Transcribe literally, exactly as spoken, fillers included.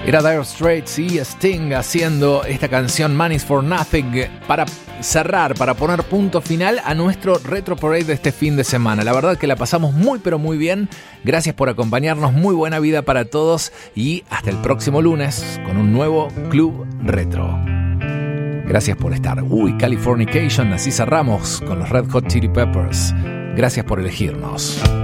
Era Dire Straits y Sting haciendo esta canción Man is for Nothing para cerrar, para poner punto final a nuestro Retro Parade de este fin de semana. La verdad que la pasamos muy pero muy bien. Gracias por acompañarnos, muy buena vida para todos y hasta el próximo lunes con un nuevo Club Retro. Gracias por estar. Uy, Californication, así cerramos con los Red Hot Chili Peppers. Gracias por elegirnos.